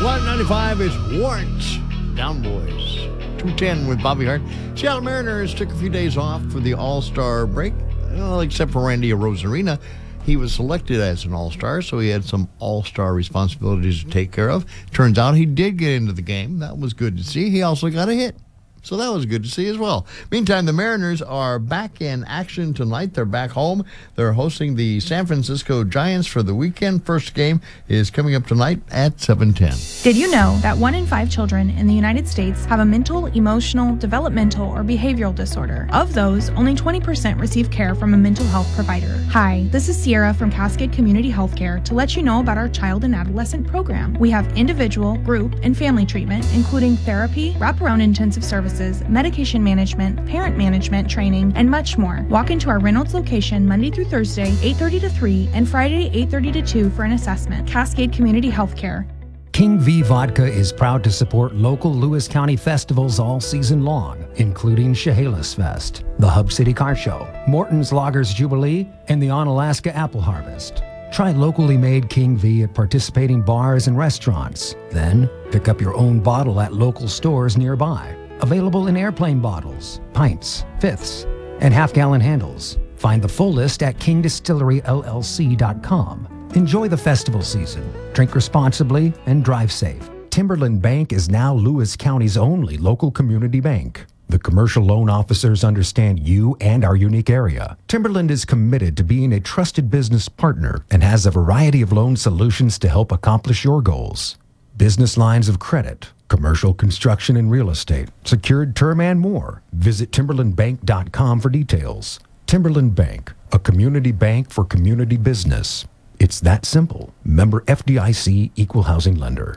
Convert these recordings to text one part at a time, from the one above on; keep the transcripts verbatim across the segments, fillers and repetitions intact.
Live ninety-five is Warrants. Down Boys. two ten with Bobby Hart. Seattle Mariners took a few days off for the All-Star break. Well, except for Randy Arozarena. He was selected as an All-Star, so he had some All-Star responsibilities to take care of. Turns out he did get into the game. That was good to see. He also got a hit. So that was good to see as well. Meantime, the Mariners are back in action tonight. They're back home. They're hosting the San Francisco Giants for the weekend. First game is coming up tonight at seven ten. Did you know that one in five children in the United States have a mental, emotional, developmental, or behavioral disorder? Of those, only twenty percent receive care from a mental health provider. Hi, this is Sierra from Cascade Community Healthcare to let you know about our child and adolescent program. We have individual, group, and family treatment, including therapy, wraparound intensive services, medication management, parent management training, and much more. Walk into our Reynolds location Monday through Thursday, eight thirty to three, and Friday, eight thirty to two for an assessment. Cascade Community Healthcare. King V Vodka is proud to support local Lewis County festivals all season long, including Chehalis Fest, the Hub City Car Show, Morton's Loggers Jubilee, and the Onalaska Apple Harvest. Try locally made King V at participating bars and restaurants. Then, pick up your own bottle at local stores nearby. Available in airplane bottles, pints, fifths, and half-gallon handles. Find the full list at king distillery l l c dot com. Enjoy the festival season, drink responsibly, and drive safe. Timberland Bank is now Lewis County's only local community bank. The commercial loan officers understand you and our unique area. Timberland is committed to being a trusted business partner and has a variety of loan solutions to help accomplish your goals. Business lines of credit, commercial construction and real estate, secured term, and more. Visit timberland bank dot com for details. Timberland Bank, a community bank for community business. It's that simple. Member F D I C Equal Housing Lender.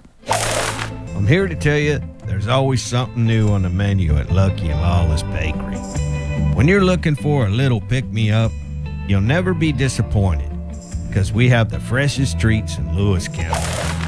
I'm here to tell you there's always something new on the menu at Lucky and Lawless Bakery. When you're looking for a little pick-me-up, you'll never be disappointed because we have the freshest treats in Lewis County.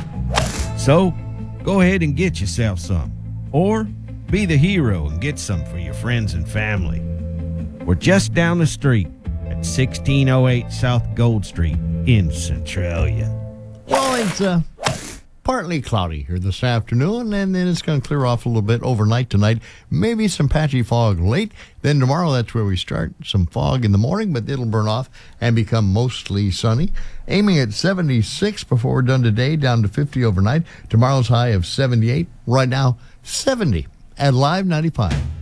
So, go ahead and get yourself some. Or be the hero and get some for your friends and family. We're just down the street at sixteen oh eight South Gold Street in Centralia. Well, it's uh, partly cloudy here this afternoon, and then it's going to clear off a little bit overnight tonight. Maybe some patchy fog late. Then tomorrow, that's where we start. Some fog in the morning, but it'll burn off and become mostly sunny. Aiming at seventy-six before we're done today, down to fifty overnight. Tomorrow's high of seventy-eight. Right now, seventy at Live ninety-five.